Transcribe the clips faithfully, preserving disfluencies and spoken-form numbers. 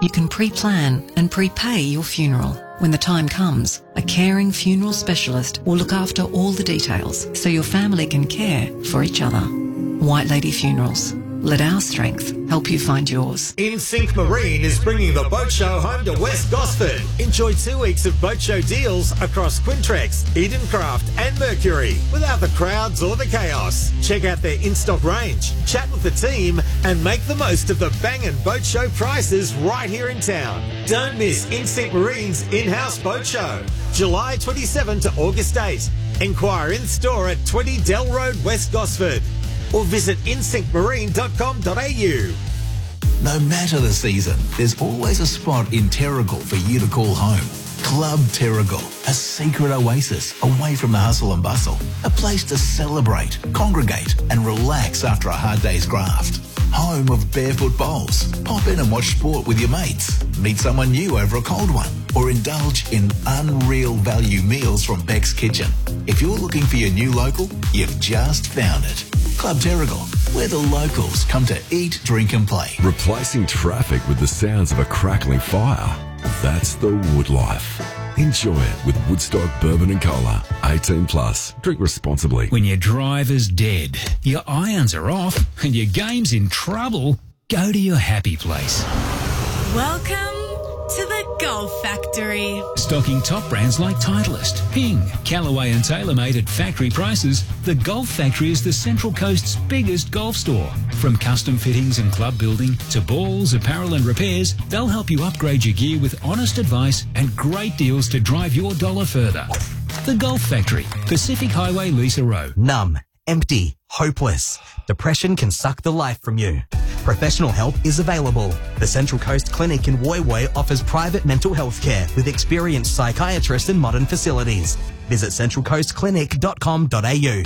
you can pre-plan and prepay your funeral. When the time comes, a caring funeral specialist will look after all the details so your family can care for each other. White Lady Funerals. Let our strength help you find yours. InSync Marine is bringing the boat show home to West Gosford. Enjoy two weeks of boat show deals across Quintrex, Edencraft and Mercury without the crowds or the chaos. Check out their in-stock range, chat with the team and make the most of the bangin' boat show prices right here in town. Don't miss InSync Marine's in-house boat show, July twenty-seventh to August eighth. Enquire in-store at twenty Dell Road, West Gosford, or visit in sync marine dot com dot a u. No matter the season, there's always a spot in Terrigal for you to call home. Club Terrigal, a secret oasis away from the hustle and bustle. A place to celebrate, congregate and relax after a hard day's graft. Home of barefoot bowls. Pop in and watch sport with your mates. Meet someone new over a cold one. Or indulge in unreal value meals from Beck's Kitchen. If you're looking for your new local, you've just found it. Club Terrigal, where the locals come to eat, drink and play. Replacing traffic with the sounds of a crackling fire. That's the wood life. Enjoy it with Woodstock Bourbon and Cola. eighteen plus. Drink responsibly. When your driver's dead, your irons are off and your game's in trouble, go to your happy place. Welcome to the Golf Factory. Stocking top brands like Titleist, Ping, Callaway and TaylorMade at factory prices, the Golf Factory is the Central Coast's biggest golf store. From custom fittings and club building to balls, apparel and repairs, they'll help you upgrade your gear with honest advice and great deals to drive your dollar further. The Golf Factory, Pacific Highway, Lisa Row. Numb, empty, hopeless. Depression can suck the life from you. Professional help is available. The Central Coast Clinic in Woy Woy offers private mental health care with experienced psychiatrists and modern facilities. Visit central coast clinic dot com dot a u.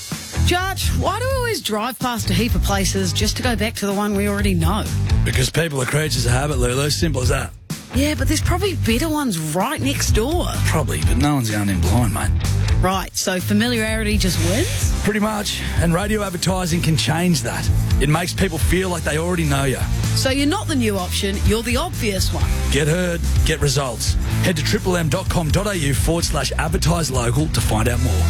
Judge, why do we always drive past a heap of places just to go back to the one we already know? Because people are creatures of habit, Lulu. Simple as that. Yeah, but there's probably better ones right next door. Probably, but no one's going in blind, mate. Right, so familiarity just wins? Pretty much. And radio advertising can change that. It makes people feel like they already know you. So you're not the new option, you're the obvious one. Get heard, get results. Head to triple m dot com dot a u forward slash advertise local to find out more.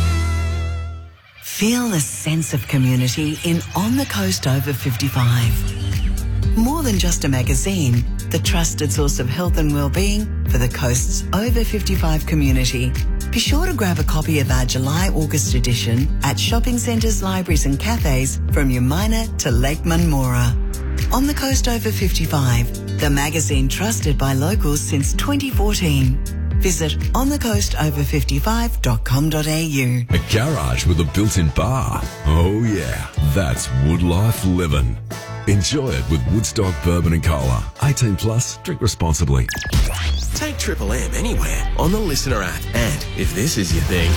Feel a sense of community in On the Coast Over fifty-five. More than just a magazine, the trusted source of health and well-being for the coast's over fifty-five community. Be sure to grab a copy of our July-August edition at shopping centres, libraries and cafes from Umina to Lake Munmora. On the Coast Over fifty-five, the magazine trusted by locals since twenty fourteen. Visit on the coast over fifty-five dot com dot a u. A garage with a built-in bar. Oh yeah, that's wood life living. Enjoy it with Woodstock Bourbon and Cola. eighteen plus, drink responsibly. Take Triple M anywhere on the Listener app. And if this is your thing,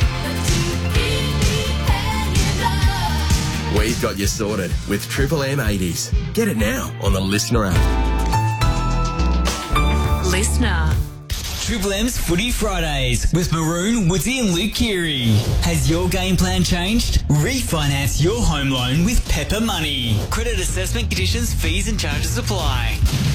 we've got you sorted with Triple M eighties. Get it now on the Listener app. Listener. Triple M's Footy Fridays with Maroon, Woodsy and Luke Keary. Has your game plan changed? Refinance your home loan with Pepper Money. Credit assessment conditions, fees and charges apply.